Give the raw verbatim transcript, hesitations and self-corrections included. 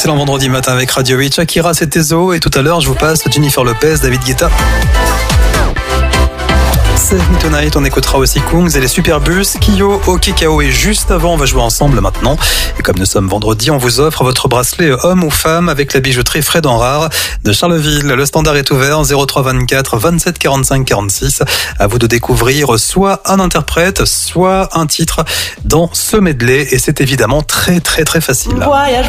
excellent vendredi matin avec Radio huit. Shakira, c'était Zo. Et tout à l'heure, je vous passe Jennifer Lopez, David Guetta. Save Me Tonight, on écoutera aussi Kungs et les Superbus, Kyo, Okikao. Et juste avant, on va jouer ensemble maintenant. Et comme nous sommes vendredi, on vous offre votre bracelet homme ou femme avec la bijouterie Fred Enrard de Charleville. Le standard est ouvert, zéro trois vingt-quatre vingt-sept quarante-cinq quarante-six. À vous de découvrir soit un interprète, soit un titre dans ce medley. Et c'est évidemment très très très facile. Voyage.